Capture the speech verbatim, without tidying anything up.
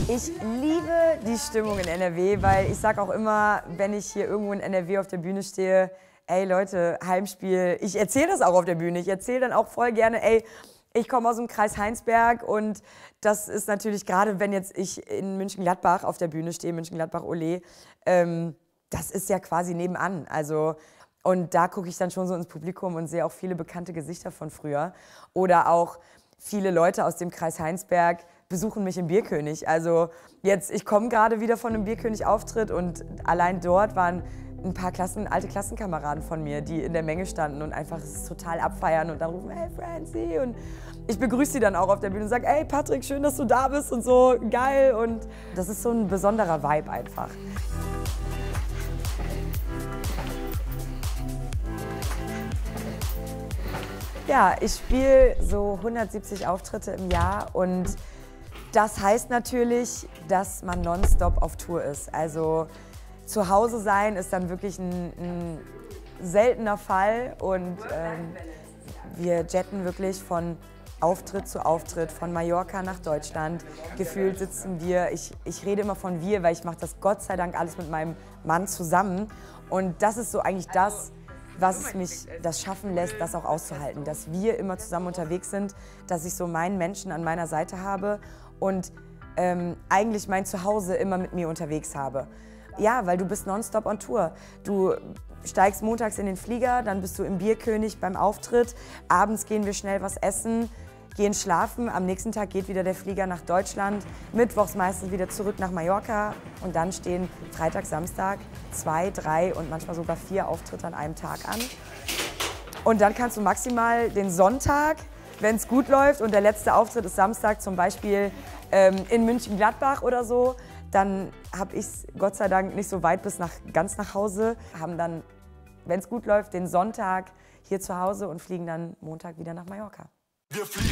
Ich liebe die Stimmung in N R W, weil ich sage auch immer, wenn ich hier irgendwo in N R W auf der Bühne stehe, ey Leute, Heimspiel, ich erzähle das auch auf der Bühne. Ich erzähle dann auch voll gerne, ey, ich komme aus dem Kreis Heinsberg und das ist natürlich gerade, wenn jetzt ich in München-Gladbach auf der Bühne stehe, München-Gladbach-Ole, ähm, das ist ja quasi nebenan. Also, und da gucke ich dann schon so ins Publikum und sehe auch viele bekannte Gesichter von früher. Oder auch viele Leute aus dem Kreis Heinsberg besuchen mich im Bierkönig. Also jetzt, ich komme gerade wieder von einem Bierkönig-Auftritt und allein dort waren ein paar Klassen, alte Klassenkameraden von mir, die in der Menge standen und einfach es total abfeiern und dann rufen, hey Francie, und ich begrüße sie dann auch auf der Bühne und sage, hey Patrick, schön, dass du da bist und so, geil, und das ist so ein besonderer Vibe einfach. Ja, ich spiele so hundertsiebzig Auftritte im Jahr und das heißt natürlich, dass man nonstop auf Tour ist. Also zu Hause sein ist dann wirklich ein, ein seltener Fall und ähm, wir jetten wirklich von Auftritt zu Auftritt, von Mallorca nach Deutschland. Gefühlt sitzen wir, ich, ich rede immer von wir, weil ich mache das Gott sei Dank alles mit meinem Mann zusammen und das ist so eigentlich das, was es mich das schaffen lässt, das auch auszuhalten, dass wir immer zusammen unterwegs sind, dass ich so meinen Menschen an meiner Seite habe und ähm, eigentlich mein Zuhause immer mit mir unterwegs habe. Ja, weil du bist nonstop on Tour. Du steigst montags in den Flieger, dann bist du im Bierkönig beim Auftritt, abends gehen wir schnell was essen, gehen schlafen, am nächsten Tag geht wieder der Flieger nach Deutschland, mittwochs meistens wieder zurück nach Mallorca und dann stehen Freitag, Samstag zwei, drei und manchmal sogar vier Auftritte an einem Tag an. Und dann kannst du maximal den Sonntag, wenn es gut läuft und der letzte Auftritt ist Samstag, zum Beispiel ähm, in München-Gladbach oder so, dann habe ich es Gott sei Dank nicht so weit bis nach, ganz nach Hause, haben dann, wenn es gut läuft, den Sonntag hier zu Hause und fliegen dann Montag wieder nach Mallorca. Wir fliegen.